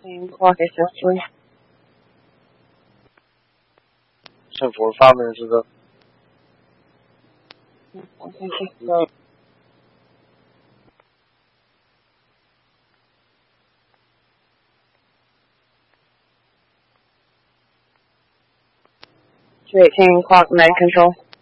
clock accessory. 政府发明的这个。 218 clock, mag control.